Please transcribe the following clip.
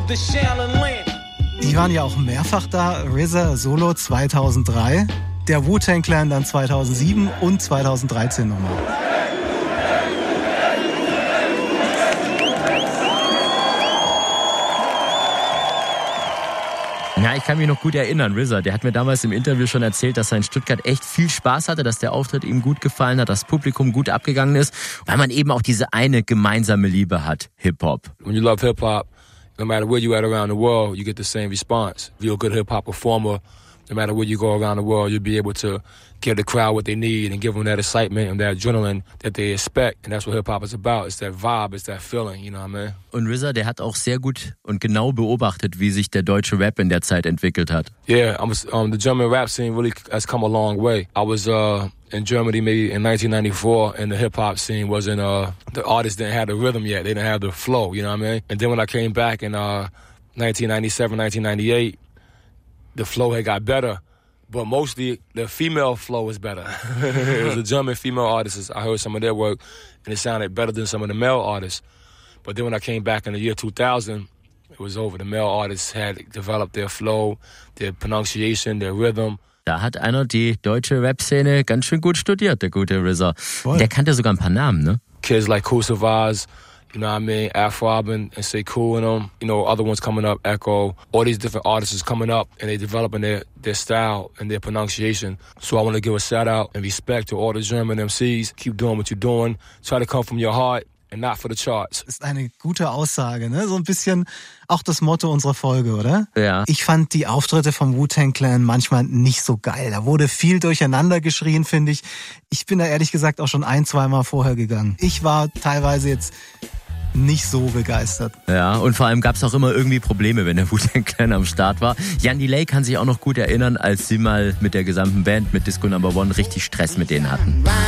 Die waren ja auch mehrfach da. RZA Solo 2003, der Wu-Tang Clan dann 2007 und 2013 nochmal. Ja, ich kann mich noch gut erinnern, RZA, der hat mir damals im Interview schon erzählt, dass er in Stuttgart echt viel Spaß hatte, dass der Auftritt ihm gut gefallen hat, dass das Publikum gut abgegangen ist, weil man eben auch diese eine gemeinsame Liebe hat, Hip-Hop. When you love Hip-Hop, no matter where you at around the world, you get the same response. If you're a good hip-hop performer, no matter where you go around the world, you'll be able to give the crowd what they need and give them that excitement and that adrenaline that they expect. And that's what hip-hop is about. It's that vibe, it's that feeling, you know what I mean? Und RZA, der hat auch sehr gut und genau beobachtet, wie sich der deutsche Rap in der Zeit entwickelt hat. Yeah, the German rap scene really has come a long way. I was in Germany maybe in 1994, and the hip-hop scene wasn't, the artists didn't have the rhythm yet. They didn't have the flow, you know what I mean? And then when I came back in 1997, 1998, the flow had got better. But mostly the female flow was better. It was the German female artists. I heard some of their work, and it sounded better than some of the male artists. But then when I came back in the year 2000, it was over. The male artists had developed their flow, their pronunciation, their rhythm. Da hat einer die deutsche Rap-Szene ganz schön gut studiert, der gute RZA. Der kannte sogar ein paar Namen, ne? Kids like Kool Savas, you know what I mean, Afro and Say Cool and them, you know, other ones coming up, Echo, all these different artists is coming up and they developing their style and their pronunciation. So I want to give a shout out and respect to all the German MCs. Keep doing what you're doing. Try to come from your heart and not for the charts. Ist eine gute Aussage, ne? So ein bisschen auch das Motto unserer Folge, oder? Ja. Ich fand die Auftritte vom Wu-Tang Clan manchmal nicht so geil. Da wurde viel durcheinander geschrien, finde ich. Ich bin da ehrlich gesagt auch schon 1-2 Mal vorher gegangen. Ich war teilweise jetzt nicht so begeistert. Ja, und vor allem gab es auch immer irgendwie Probleme, wenn der Wu-Tang Clan am Start war. Jan Delay kann sich auch noch gut erinnern, als sie mal mit der gesamten Band, mit Disco No. 1, richtig Stress mit denen hatten.